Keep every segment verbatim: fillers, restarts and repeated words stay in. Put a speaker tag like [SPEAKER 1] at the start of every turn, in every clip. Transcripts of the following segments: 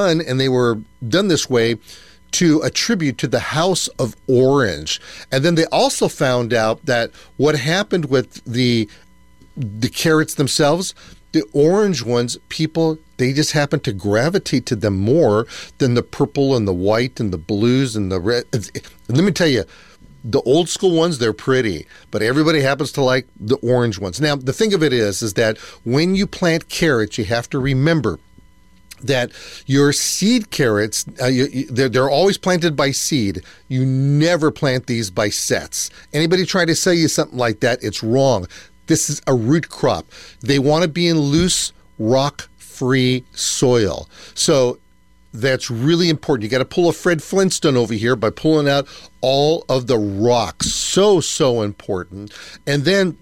[SPEAKER 1] done, and they were done this way to attribute to the House of Orange. And then they also found out that what happened with the the carrots themselves, the orange ones, people, they just happen to gravitate to them more than the purple and the white and the blues and the red. Let me tell you, the old school ones, they're pretty, but everybody happens to like the orange ones. Now, the thing of it is, is that when you plant carrots, you have to remember that your seed carrots, uh, you, you, they're, they're always planted by seed. You never plant these by sets. Anybody try to sell you something like that, it's wrong. This is a root crop. They want to be in loose, rock-free soil. So that's really important. You got to pull a Fred Flintstone over here by pulling out all of the rocks. So, so important. And then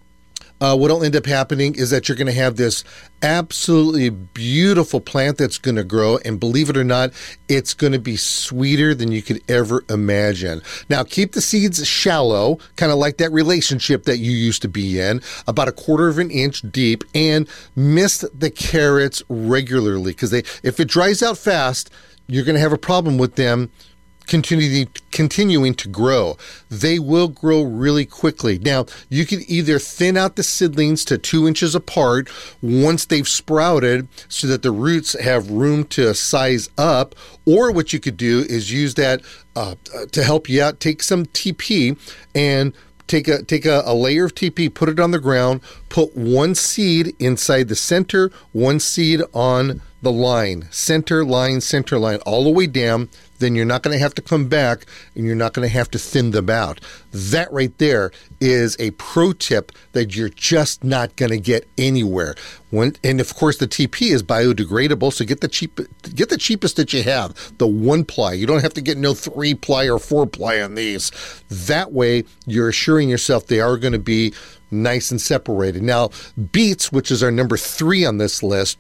[SPEAKER 1] Uh, what'll end up happening is that you're going to have this absolutely beautiful plant that's going to grow, and believe it or not, it's going to be sweeter than you could ever imagine. Now, keep the seeds shallow, kind of like that relationship that you used to be in, about a quarter of an inch deep, and mist the carrots regularly, because they, if it dries out fast, you're going to have a problem with them continuing continuing to grow. They will grow really quickly. Now, you can either thin out the seedlings to two inches apart once they've sprouted so that the roots have room to size up, or what you could do is use that uh, to help you out. Take some T P and Take a take a, a layer of T P, put it on the ground, put one seed inside the center, one seed on the line, center line, center line, all the way down. Then you're not going to have to come back, and you're not going to have to thin them out. That right there is a pro tip that you're just not going to get anywhere. When, and of course, the T P is biodegradable, so get the cheap, get the cheapest that you have, the one ply. You don't have to get no three ply or four ply on these. That way, you're assuring yourself they are going to be nice and separated. Now, beets, which is our number three on this list,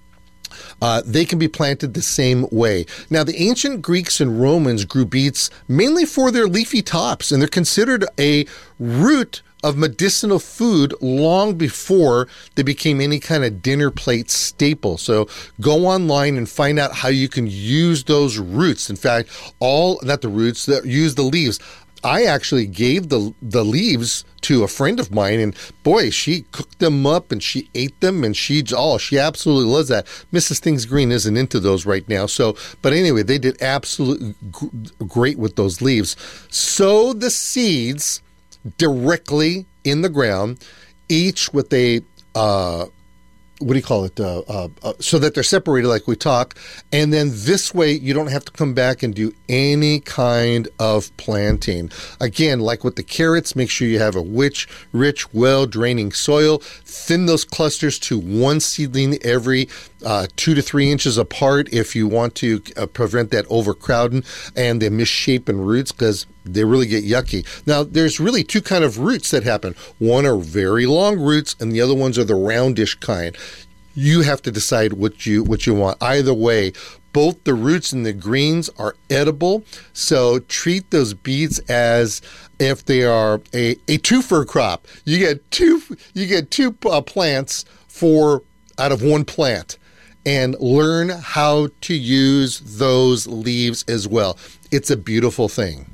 [SPEAKER 1] Uh, they can be planted the same way. Now, the ancient Greeks and Romans grew beets mainly for their leafy tops, and they're considered a root of medicinal food long before they became any kind of dinner plate staple. So go online and find out how you can use those roots. In fact, all, not the roots, that use the leaves. I actually gave the the leaves to a friend of mine, and boy, she cooked them up and she ate them, and she, oh, she absolutely loves that. Missus Things Green isn't into those right now. So, but anyway, they did absolutely great with those leaves. Sow the seeds directly in the ground, each with a, uh, what do you call it? Uh, uh, uh, so that they're separated like we talk. And then this way, you don't have to come back and do any kind of planting. Again, like with the carrots, make sure you have a rich, rich, well-draining soil. Thin those clusters to one seedling every uh, two to three inches apart if you want to uh, prevent that overcrowding and the misshapen roots, because they really get yucky. Now, there's really two kind of roots that happen. One are very long roots, and the other ones are the roundish kind. You have to decide what you what you want. Either way, both the roots and the greens are edible, so treat those beets as if they are a, a twofer crop. You get two you get two uh, plants for out of one plant, and learn how to use those leaves as well. It's a beautiful thing.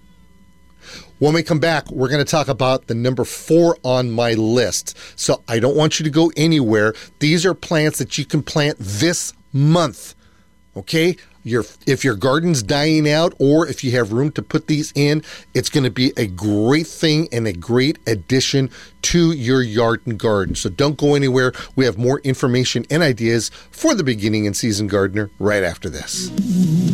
[SPEAKER 1] When we come back, we're going to talk about the number four on my list. So I don't want you to go anywhere. These are plants that you can plant this month. Okay? Your, if your garden's dying out, or if you have room to put these in, it's going to be a great thing and a great addition to your yard and garden. So don't go anywhere. We have more information and ideas for the beginning and season gardener right after this.